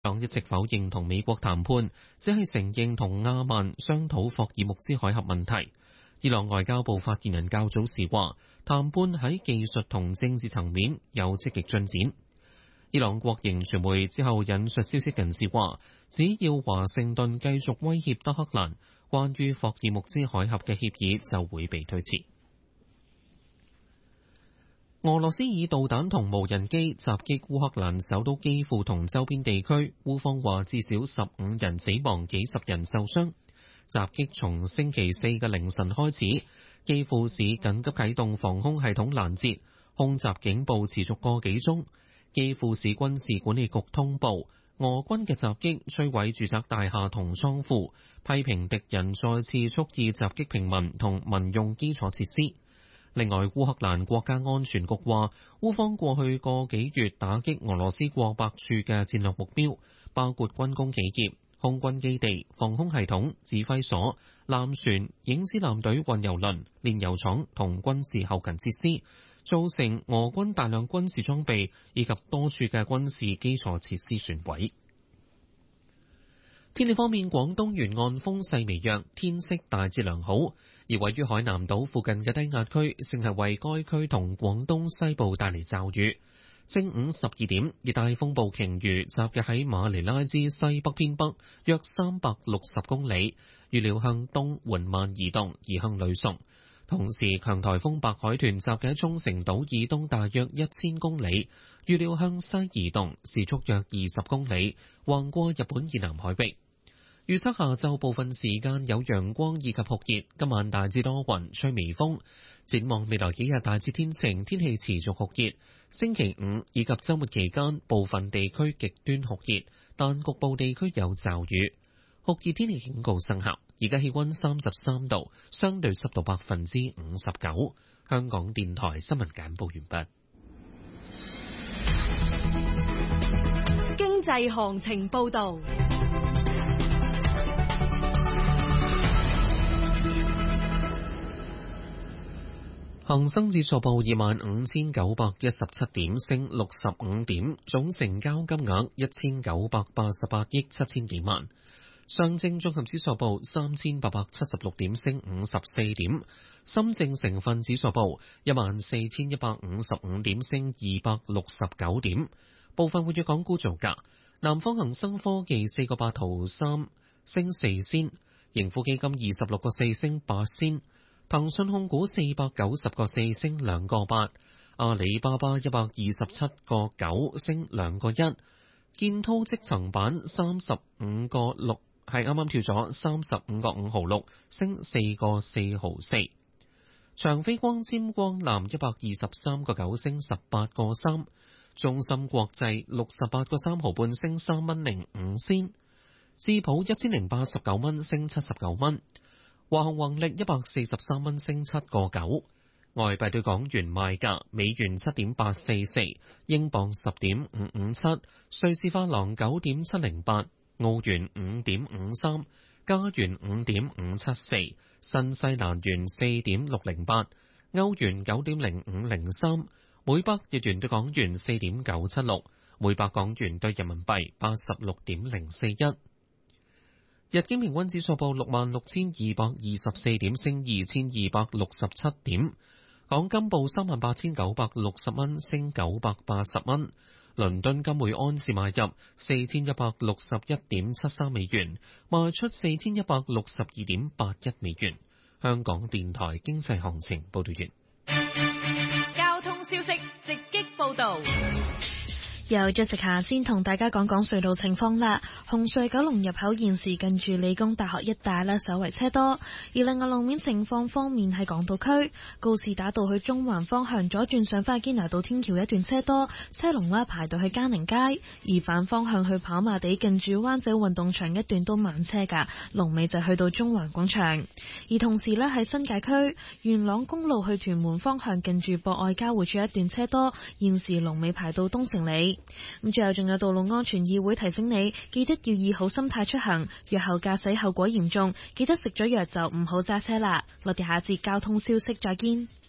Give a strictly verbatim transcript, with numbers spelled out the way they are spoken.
黨一直否認同美國談判，只係承認同阿曼商討霍爾木茲海峽問題。伊朗外交部發言人較早時話，談判喺技術同政治層面有積極進展。伊朗國營傳媒之後引述消息人士話，只要華盛頓繼續威脅德黑蘭，關於霍爾木茲海峽嘅協議就會被推遲。俄羅斯以導彈同無人機襲擊烏克蘭首都基輔同周邊地區，烏方話至少十五人死亡，幾十人受傷。襲擊從星期四嘅凌晨開始，基輔市緊急啟動防空系統攔截，空襲警報持續個幾鐘。基輔市軍事管理局通報，俄軍嘅襲擊摧毀住宅大廈同倉庫，批評敵人再次蓄意襲擊平民同民用基礎設施。另外，烏克蘭國家安全局話，烏方過去個幾月打擊俄羅斯過百處嘅戰略目標，包括軍工企業、空軍基地、防空系統、指揮所、艦船、影子艦隊運油輪、煉油廠同軍事後勤設施，造成俄軍大量軍事裝備以及多處嘅軍事基礎設施損毀。天氣方面，廣東沿岸風勢微弱，天色大致良好。而位於海南島附近嘅低壓區，正係為該區同廣東西部帶嚟驟雨。正午十二點，熱帶風暴鯨魚集結喺馬尼拉之西北偏北約三百六十公里，預料向東緩慢移動，移向呂宋。同時，強颱風白海豚集結喺沖繩島以東大約一千公里，預料向西移動，時速約二十公里，橫過日本以南海域。預測下晝部分時間有陽光以及酷熱，今晚大致多雲，吹微風。展望未來幾日大致天晴，天氣持續酷熱。星期五以及週末期間，部分地區極端酷熱，但局部地區有驟雨。酷熱天氣警告生效。而家氣溫三十三度，相對濕度百分之五十九。香港電台新聞簡報完畢。 經濟行情報導。 恒生指數報二萬五千九百一十七點，升六十五點，總成交金額一千九百八十八億七千幾萬。上證綜合指數報三千八百七十六點，升五十四點。深證成分指數報一萬四千一百五十五點，升二百六十九點。部分活躍港股造價：南方恒生科技四個八毫三，升四仙；盈富基金二十六個四，升八仙。騰訊控股四百九十個四，升兩個八，阿里巴巴一百二十七個九，升兩個一，建滔積層板三十五個六，係啱啱跳咗三十五個五毫六，升四個四毫四。長飛光纖光纜一百二十三個九，升十八個三，中芯國際六十八個三毫半，升三蚊零五仙，智普一千零八十九蚊，升七十九蚊。華虹宏力一百四十三蚊，升七個九。外幣對港元賣價：美元七點八四四，英鎊十點五五七，瑞士法郎九點七零八，澳元五點五三，加元五點五七四，新西蘭元四點六零八，歐元九點零五零三，每百日元對港元四點九七六，每百港元對人民幣八十六點零四一。日經平均指數報六萬六千二百二十四點，升二千二百六十七點。港金報三萬八千九百六十蚊，升九百八十蚊。倫敦金每安士買入四千一百六十一點七三美元，賣出四千一百六十二點八一美元。香港電台經濟行情報道完。 交通消息直擊報道。 由 Jessica 先同大家講講隧道情況啦。紅隧九龍入口現時近住理工大學一帶咧，稍為車多。而另外路面情況方面，喺港島區告士打道去中環方向左轉上返堅拿道天橋一段車多，車龍啦排到去嘉寧街。而反方向去跑馬地近住灣仔運動場一段都慢車㗎，龍尾就去到中環廣場。而同時咧喺新界區元朗公路去屯門方向近住博愛交匯處一段車多，現時龍尾排到東城里。咁最後仲有道路安全議會提醒你，記得要以好心態出行，藥後駕駛後果嚴重，記得食咗藥就唔好揸車啦。我哋下一節交通消息再見。